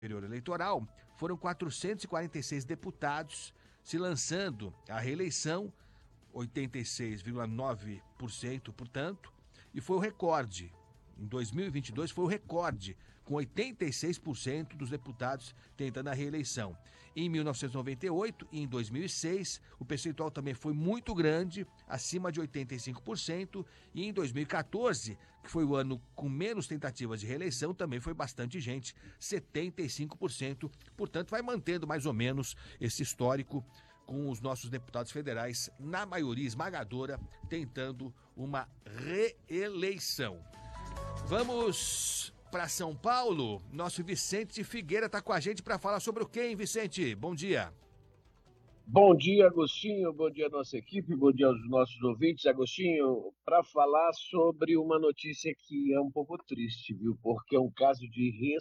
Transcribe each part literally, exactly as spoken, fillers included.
Superior Eleitoral, foram quatrocentos e quarenta e seis deputados se lançando à reeleição, oitenta e seis vírgula nove por cento, portanto, e foi o recorde. Em dois mil e vinte e dois foi o recorde, com oitenta e seis por cento dos deputados tentando a reeleição. Em mil novecentos e noventa e oito e em dois mil e seis, o percentual também foi muito grande, acima de oitenta e cinco por cento, e em dois mil e quatorze, que foi o ano com menos tentativas de reeleição, também foi bastante gente, setenta e cinco por cento. Portanto, vai mantendo mais ou menos esse histórico com os nossos deputados federais, na maioria esmagadora, tentando uma reeleição. Vamos para São Paulo. Nosso Vicente Figueira está com a gente para falar sobre o quê, hein, Vicente? Bom dia. Bom dia, Agostinho. Bom dia à nossa equipe. Bom dia aos nossos ouvintes. Agostinho, para falar sobre uma notícia que é um pouco triste, viu? Porque é um caso de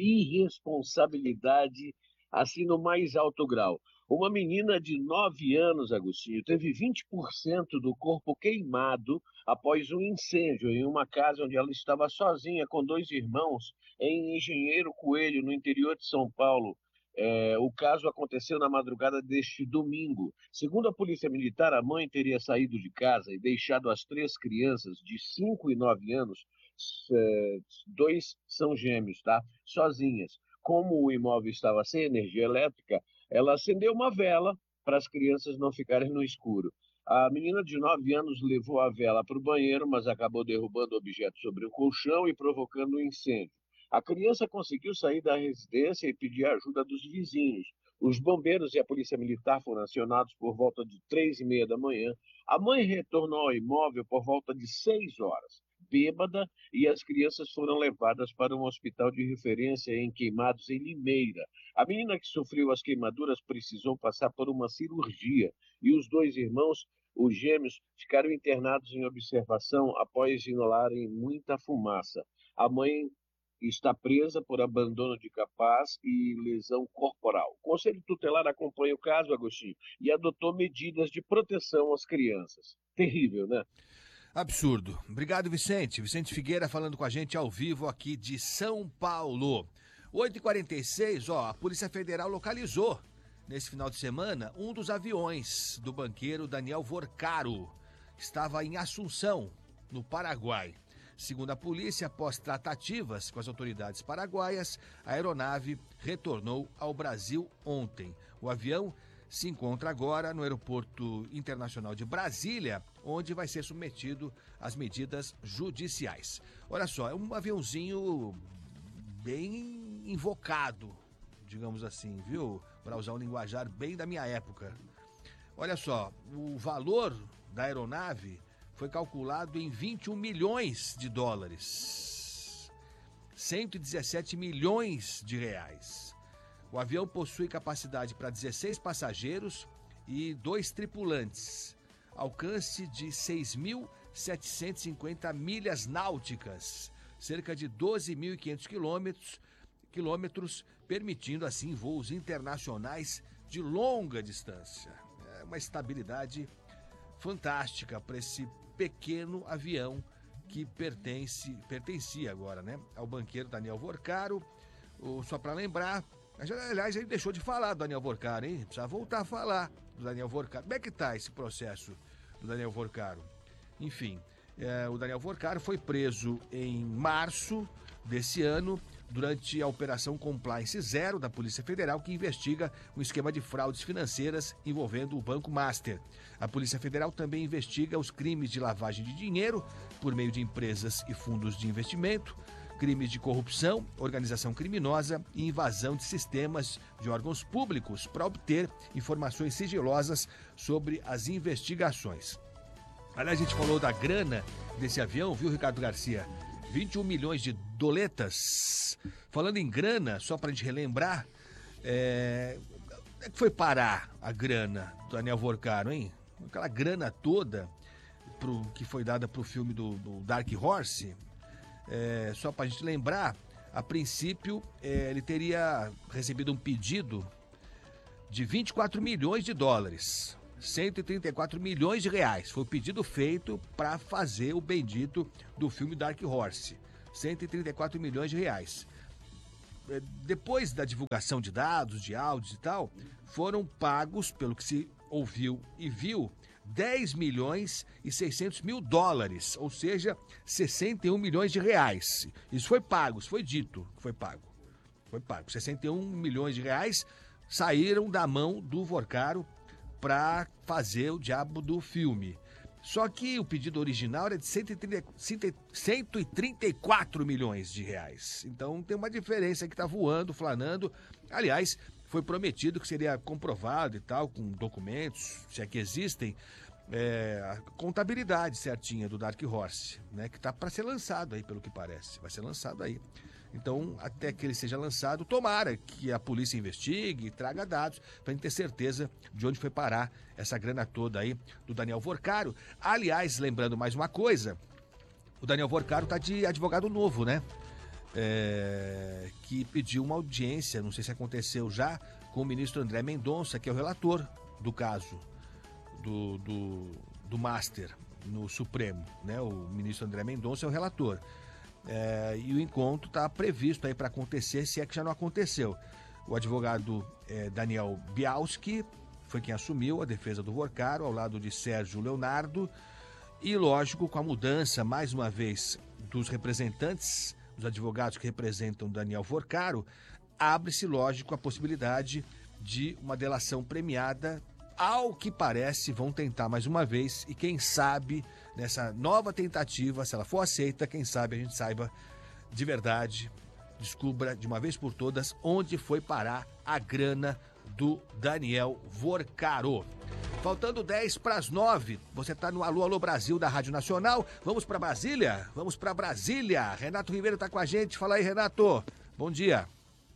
irresponsabilidade, assim, no mais alto grau. Uma menina de nove anos, Agostinho, teve vinte por cento do corpo queimado após um incêndio em uma casa onde ela estava sozinha com dois irmãos em Engenheiro Coelho, no interior de São Paulo. É, o caso aconteceu na madrugada deste domingo. Segundo a Polícia Militar, a mãe teria saído de casa e deixado as três crianças de cinco e nove anos, é, dois são gêmeos, tá? Sozinhas. Como o imóvel estava sem energia elétrica, ela acendeu uma vela para as crianças não ficarem no escuro. A menina de nove anos levou a vela para o banheiro, mas acabou derrubando objetos sobre o colchão e provocando um incêndio. A criança conseguiu sair da residência e pedir a ajuda dos vizinhos. Os bombeiros e a polícia militar foram acionados por volta de três e meia da manhã. A mãe retornou ao imóvel por volta de seis horas, bêbada, e as crianças foram levadas para um hospital de referência em Queimados, em Limeira. A menina que sofreu as queimaduras precisou passar por uma cirurgia e os dois irmãos, os gêmeos, ficaram internados em observação após inalarem muita fumaça. A mãe está presa por abandono de capaz e lesão corporal. O Conselho Tutelar acompanha o caso, Agostinho, e adotou medidas de proteção às crianças. Terrível, né? Absurdo. Obrigado, Vicente. Vicente Figueira falando com a gente ao vivo aqui de São Paulo. oito e quarenta e seis, ó, a Polícia Federal localizou nesse final de semana um dos aviões do banqueiro Daniel Vorcaro. Estava em Assunção, no Paraguai. Segundo a polícia, após tratativas com as autoridades paraguaias, a aeronave retornou ao Brasil ontem. O avião se encontra agora no Aeroporto Internacional de Brasília, onde vai ser submetido às medidas judiciais. Olha só, é um aviãozinho bem invocado, digamos assim, viu? Para usar um linguajar bem da minha época. Olha só, o valor da aeronave foi calculado em vinte e um milhões de dólares, cento e dezessete milhões de reais. O avião possui capacidade para dezesseis passageiros e dois tripulantes, alcance de seis mil setecentas e cinquenta milhas náuticas, cerca de doze mil e quinhentos quilômetros, quilômetros, permitindo assim voos internacionais de longa distância. É uma estabilidade fantástica para esse pequeno avião que pertence, pertencia agora, né, ao banqueiro Daniel Vorcaro. O, só para lembrar, aliás, ele deixou de falar do Daniel Vorcaro, hein? Precisa voltar a falar do Daniel Vorcaro. Como é que tá esse processo do Daniel Vorcaro? Enfim, é, o Daniel Vorcaro foi preso em março desse ano, durante a Operação Compliance Zero da Polícia Federal, que investiga um esquema de fraudes financeiras envolvendo o Banco Master. A Polícia Federal também investiga os crimes de lavagem de dinheiro por meio de empresas e fundos de investimento, crimes de corrupção, organização criminosa e invasão de sistemas de órgãos públicos para obter informações sigilosas sobre as investigações. Aliás, a gente falou da grana desse avião, viu, Ricardo Garcia? vinte e um milhões de doletas. Falando em grana, só para a gente relembrar, é... onde é que foi parar a grana do Daniel Vorcaro, hein? Aquela grana toda pro... que foi dada para o filme do, do Dark Horse, é... só para a gente lembrar, a princípio é... ele teria recebido um pedido de vinte e quatro milhões de dólares. cento e trinta e quatro milhões de reais. Foi o pedido feito para fazer o bendito do filme Dark Horse. cento e trinta e quatro milhões de reais. é, depois da divulgação de dados, de áudios e tal, foram pagos, pelo que se ouviu e viu, dez milhões e seiscentos mil dólares, ou seja, sessenta e um milhões de reais. Isso foi pago, isso foi dito, foi pago. Foi pago. sessenta e um milhões de reais saíram da mão do Vorcaro para fazer o diabo do filme. Só que o pedido original era de cento e trinta e quatro milhões de reais. Então tem uma diferença que está voando, flanando. Aliás, foi prometido que seria comprovado e tal, com documentos, se é que existem, é, a contabilidade certinha do Dark Horse, né? Que está para ser lançado aí, pelo que parece. Vai ser lançado aí. Então, até que ele seja lançado, tomara que a polícia investigue e traga dados para a gente ter certeza de onde foi parar essa grana toda aí do Daniel Vorcaro. Aliás, lembrando mais uma coisa, o Daniel Vorcaro tá de advogado novo, né? É, que pediu uma audiência, não sei se aconteceu já, com o ministro André Mendonça, que é o relator do caso do, do, do Master no Supremo, né? O ministro André Mendonça é o relator. É, e o encontro está previsto aí para acontecer, se é que já não aconteceu. O advogado é, Daniel Bialski foi quem assumiu a defesa do Vorcaro, ao lado de Sérgio Leonardo, e lógico, com a mudança, mais uma vez, dos representantes, os advogados que representam Daniel Vorcaro, abre-se, lógico, a possibilidade de uma delação premiada. Ao que parece, vão tentar mais uma vez, e quem sabe, nessa nova tentativa, se ela for aceita, quem sabe a gente saiba de verdade, descubra de uma vez por todas onde foi parar a grana do Daniel Vorcaro. Faltando dez para as nove, você está no Alô, Alô Brasil da Rádio Nacional. Vamos para Brasília? Vamos para Brasília. Renato Ribeiro está com a gente. Fala aí, Renato. Bom dia.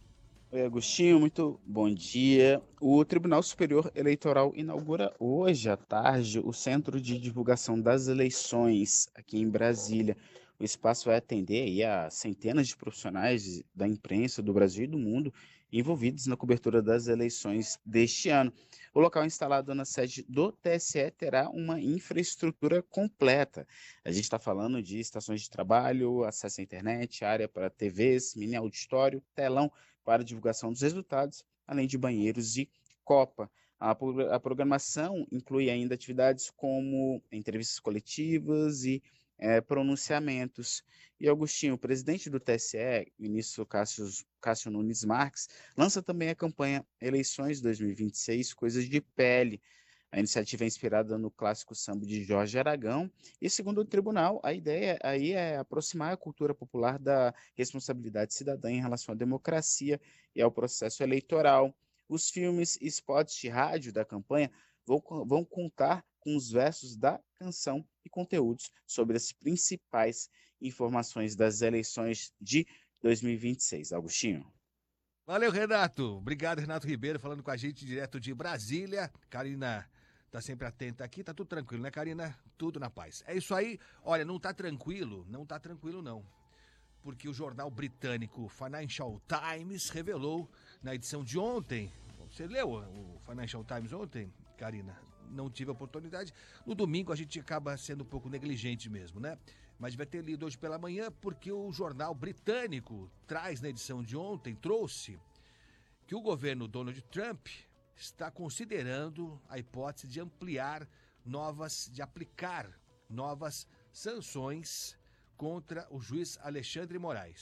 Oi, Agostinho, muito bom dia. O Tribunal Superior Eleitoral inaugura hoje à tarde o Centro de Divulgação das Eleições aqui em Brasília. O espaço vai atender aí a centenas de profissionais da imprensa do Brasil e do mundo envolvidos na cobertura das eleições deste ano. O local instalado na sede do T S E terá uma infraestrutura completa. A gente está falando de estações de trabalho, acesso à internet, área para T Vs, mini auditório, telão para divulgação dos resultados, além de banheiros e copa. A, a programação inclui ainda atividades como entrevistas coletivas e é, pronunciamentos. E Agostinho, o presidente do T S E, ministro Cássio, Cássio Nunes Marques, lança também a campanha Eleições dois mil e vinte e seis, Coisas de Pele. A iniciativa é inspirada no clássico samba de Jorge Aragão e, segundo o tribunal, a ideia aí é aproximar a cultura popular da responsabilidade cidadã em relação à democracia e ao processo eleitoral. Os filmes e spots de rádio da campanha vão, vão contar com os versos da canção e conteúdos sobre as principais informações das eleições de dois mil e vinte e seis. Agostinho. Valeu, Renato. Obrigado, Renato Ribeiro, falando com a gente direto de Brasília. Karina tá sempre atenta aqui, tá tudo tranquilo, né, Karina? Tudo na paz. É isso aí. Olha, não tá tranquilo, não tá tranquilo não. Porque o jornal britânico Financial Times revelou na edição de ontem, você leu o Financial Times ontem, Karina? Não tive a oportunidade. No domingo a gente acaba sendo um pouco negligente mesmo, né? Mas vai ter lido hoje pela manhã porque o jornal britânico traz na edição de ontem, trouxe que o governo Donald Trump está considerando a hipótese de ampliar novas, de aplicar novas sanções contra o juiz Alexandre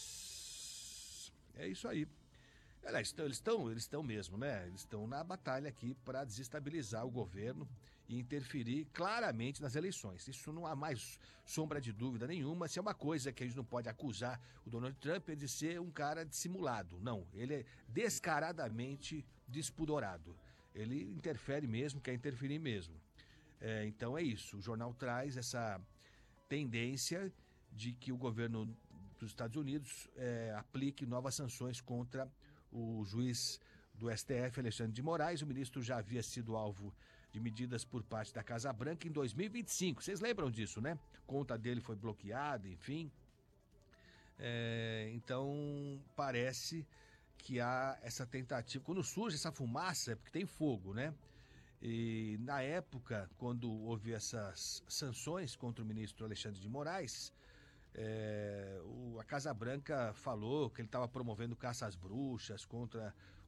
Moraes. É isso aí. Eles estão, eles estão, eles estão mesmo, né? Eles estão na batalha aqui para desestabilizar o governo e interferir claramente nas eleições. Isso não há mais sombra de dúvida nenhuma. Se é uma coisa que a gente não pode acusar o Donald Trump é de ser um cara dissimulado. Não, ele é descaradamente despudorado. Ele interfere mesmo, quer interferir mesmo. É, então é isso. O jornal traz essa tendência de que o governo dos Estados Unidos é, aplique novas sanções contra o juiz do S T F, Alexandre de Moraes. O ministro já havia sido alvo de medidas por parte da Casa Branca em dois mil e vinte e cinco. Vocês lembram disso, né? Conta dele foi bloqueada, enfim. É, então, parece que há essa tentativa. Quando surge essa fumaça, é porque tem fogo, né? E na época, quando houve essas sanções contra o ministro Alexandre de Moraes, É, o, a Casa Branca falou que ele estava promovendo caça às bruxas contra